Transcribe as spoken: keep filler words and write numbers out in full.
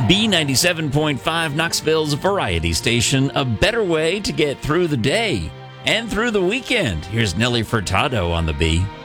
B ninety-seven point five, Knoxville's variety station, a better way to get through the day and through the weekend. Here's Nelly Furtado on the B.